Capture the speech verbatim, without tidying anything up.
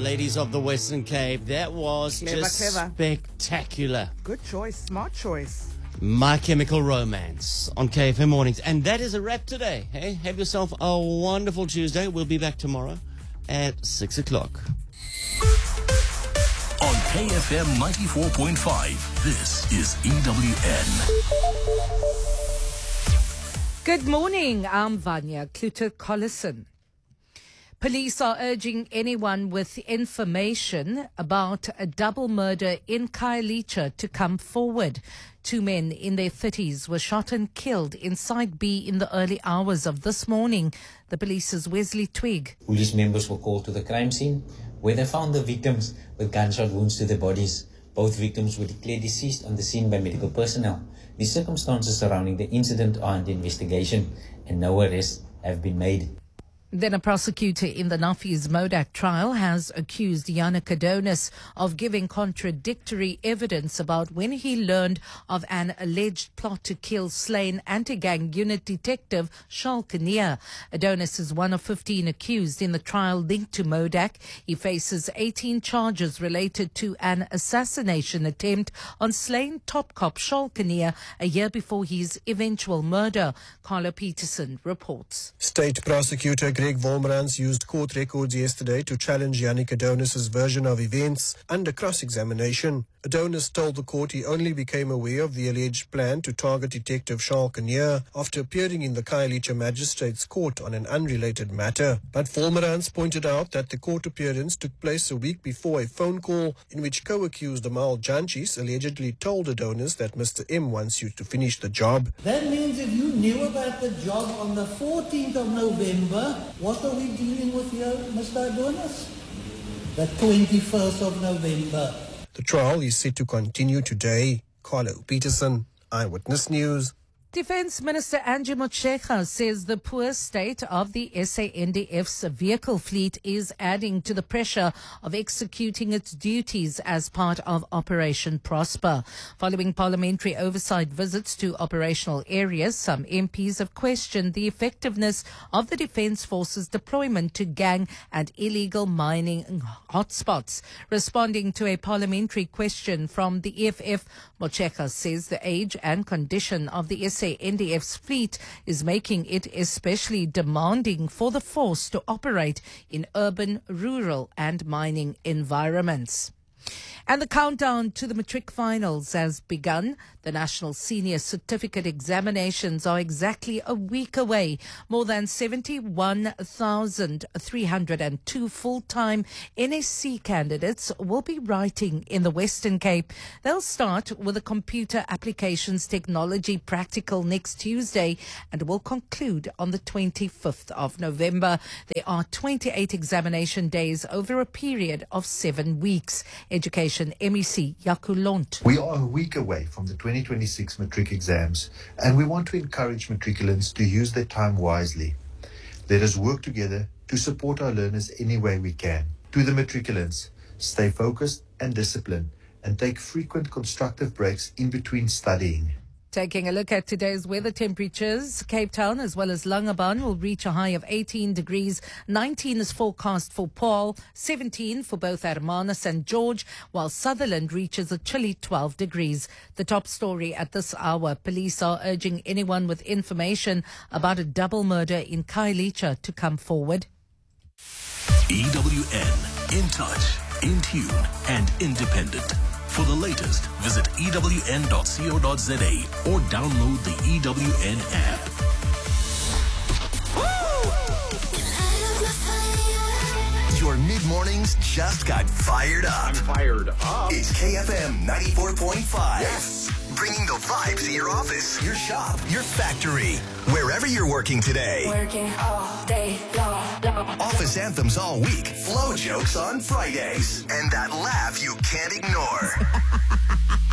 ladies of the Western Cape. That was Clever, just clever. spectacular. Good choice, smart choice. My Chemical Romance on K F M Mornings. And that is a wrap today. Hey, have yourself a wonderful Tuesday. We'll be back tomorrow at six o'clock. On K F M ninety-four point five, this is E W N. Good morning, I'm Vanya Kluter-Collison. Police are urging anyone with information about a double murder in Khayelitsha to come forward. Two men in their thirties were shot and killed in Site B in the early hours of this morning. The police's Wesley Twig. Police members were called to the crime scene, where they found the victims with gunshot wounds to their bodies. Both victims were declared deceased on the scene by medical personnel. The circumstances surrounding the incident are under investigation, and no arrests have been made. Then a prosecutor in the Nafi's Modak trial has accused Yannick Adonis of giving contradictory evidence about when he learned of an alleged plot to kill slain anti-gang unit detective Charles Kinnear. Adonis is one of fifteen accused in the trial linked to Modak. He faces eighteen charges related to an assassination attempt on slain top cop Charles Kinnear a year before his eventual murder. Carlo Peterson reports. State prosecutor Greg Wolmerans used court records yesterday to challenge Yannick Adonis' version of events under cross-examination. Adonis told the court he only became aware of the alleged plan to target Detective Charles Kinnear after appearing in the Khayelitsha Magistrates Court on an unrelated matter. But Wolmerans pointed out that the court appearance took place a week before a phone call in which co-accused Amal Janchis allegedly told Adonis that Mister M wants you to finish the job. That means if you knew about the job on the fourteenth of November, what are we dealing with here, Mister Adonis? The twenty-first of November. The trial is set to continue today. Carlo Peterson, Eyewitness News. Defence Minister Angie Motshekga says the poor state of the S A N D F's vehicle fleet is adding to the pressure of executing its duties as part of Operation Prosper. Following parliamentary oversight visits to operational areas, some M Ps have questioned the effectiveness of the Defence Force's deployment to gang and illegal mining hotspots. Responding to a parliamentary question from the E F F, Motshekga says the age and condition of the S A N D F's fleet is making it especially demanding for the force to operate in urban, rural and mining environments. And the countdown to the matric finals has begun. The National Senior Certificate examinations are exactly a week away. More than seventy-one thousand three hundred two full-time N S C candidates will be writing in the Western Cape. They'll start with a computer applications technology practical next Tuesday and will conclude on the twenty-fifth of November. There are twenty-eight examination days over a period of seven weeks. Education M E C Yaku Lont. We are a week away from the twenty twenty-six matric exams, and we want to encourage matriculants to use their time wisely. Let us work together to support our learners any way we can. To the matriculants, stay focused and disciplined, and take frequent constructive breaks in between studying. Taking a look at today's weather temperatures, Cape Town as well as Langebaan will reach a high of eighteen degrees. nineteen is forecast for Paul, seventeen for both Hermanus and George, while Sutherland reaches a chilly twelve degrees. The top story at this hour, police are urging anyone with information about a double murder in Khayelitsha to come forward. E W N, in touch, in tune and independent. For the latest, visit E W N dot co dot za or download the E W N app. Your mid-mornings just got fired up. I'm fired up. It's K F M ninety-four point five. Yes. Bringing the vibes to your office, your shop, your factory, wherever you're working today. Working all day long, long. Office anthems all week. Flow jokes on Fridays. And that laugh you can't ignore.